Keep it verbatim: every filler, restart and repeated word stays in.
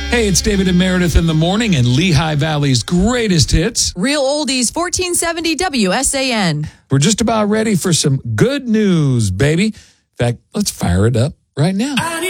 Hey, it's David and Meredith in the morning and Lehigh Valley's greatest hits. Real Oldies, fourteen seventy W S A N. We're just about ready for some good news, baby. In fact, let's fire it up right now.